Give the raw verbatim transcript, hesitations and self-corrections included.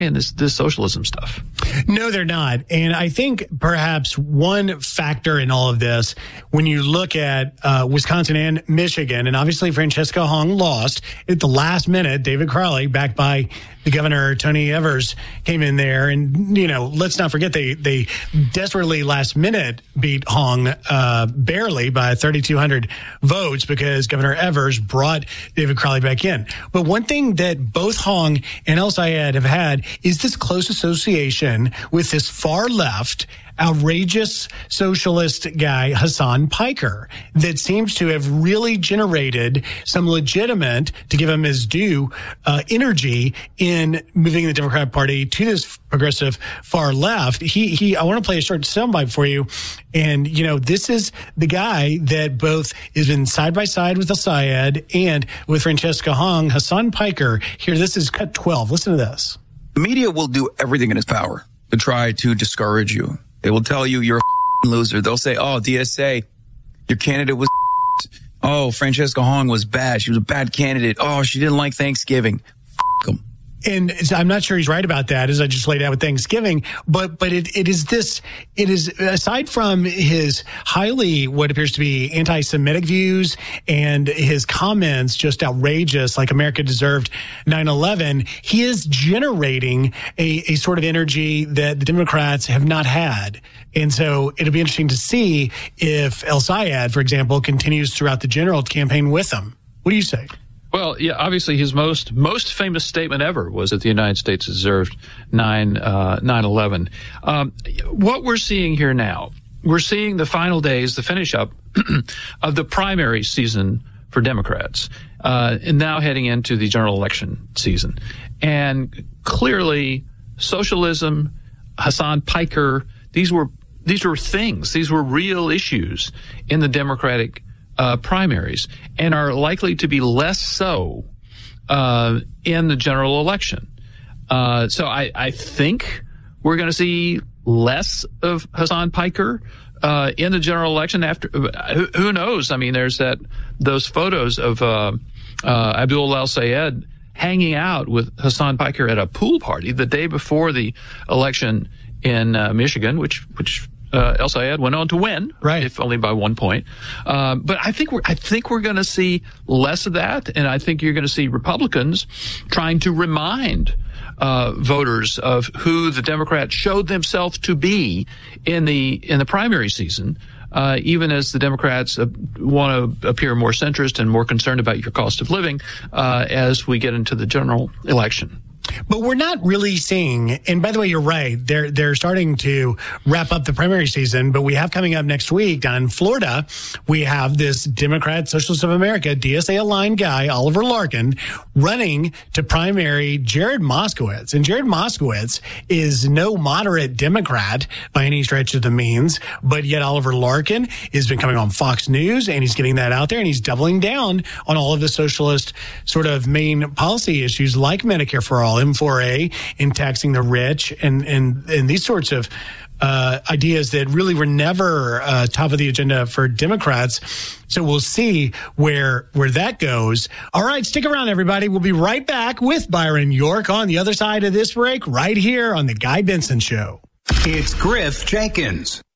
in this, this socialism stuff. No, they're not. And I think perhaps one factor in all of this, when you look at uh, Wisconsin and Michigan, and obviously Francesca Hong lost at the last minute. David Crowley, backed by the governor, Tony Evers, came in there. And, you know, let's not forget they, they desperately last minute beat Hong uh, barely by thirty-two hundred votes because Governor Evers brought David Crowley back in. But one thing that both Hong and El Sayed have had is this close association with this far left, outrageous socialist guy, Hassan Piker, that seems to have really generated some legitimate, to give him his due, uh, energy in moving the Democratic Party to this progressive far left. He, he, I want to play a short soundbite for you. And, you know, this is the guy that both has been side by side with El Sayed and with Francesca Hong, Hassan Piker. Here, this is cut twelve. Listen to this. The media will do everything in its power to try to discourage you. They will tell you you're a loser. They'll say, oh, D S A, your candidate was oh, Francesca Hong was bad. She was a bad candidate. Oh, she didn't like Thanksgiving. F them. And I'm not sure he's right about that, as I just laid out with Thanksgiving. But but it, it is this, it is, aside from his highly, what appears to be anti-Semitic views and his comments just outrageous, like America deserved nine eleven, he is generating a, a sort of energy that the Democrats have not had. And so it'll be interesting to see if El Sayed, for example, continues throughout the general campaign with him. What do you say? Well, yeah, obviously his most most famous statement ever was that the United States deserved nine eleven. Um, what we're seeing here now, we're seeing the final days, the finish up of the primary season for Democrats, uh, and now heading into the general election season. And clearly, socialism, Hassan Piker, these were these were things, these were real issues in the Democratic Uh, primaries, and are likely to be less so uh, in the general election. Uh, so I, I think we're going to see less of Hassan Piker uh, in the general election. After who, who knows? I mean, there's that those photos of uh, uh, Abdul El Sayed hanging out with Hassan Piker at a pool party the day before the election in uh, Michigan, which which. Uh, El Sayed went on to win, right? If only by one point. Um, but I think we're I think we're going to see less of that, and I think you're going to see Republicans trying to remind uh, voters of who the Democrats showed themselves to be in the in the primary season. Uh, even as the Democrats uh, want to appear more centrist and more concerned about your cost of living uh, as we get into the general election. But we're not really seeing, and by the way, you're right, they're they're starting to wrap up the primary season, but we have coming up next week down in Florida, we have this Democrat Socialist of America, D S A-aligned guy, Oliver Larkin, running to primary Jared Moskowitz. And Jared Moskowitz is no moderate Democrat by any stretch of the means, but yet Oliver Larkin has been coming on Fox News, and he's getting that out there, and he's doubling down on all of the socialist sort of main policy issues like Medicare for All, M four A, in taxing the rich, and and and these sorts of uh, ideas that really were never uh, top of the agenda for Democrats. So we'll see where where that goes. All right, stick around, everybody. We'll be right back with Byron York on the other side of this break, right here on the Guy Benson Show. It's Griff Jenkins.